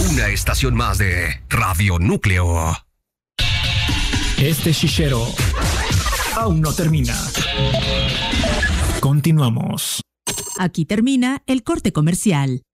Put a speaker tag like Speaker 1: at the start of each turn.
Speaker 1: Una estación más de Radio Núcleo.
Speaker 2: Este chichero aún no termina. Continuamos.
Speaker 3: Aquí termina el corte comercial.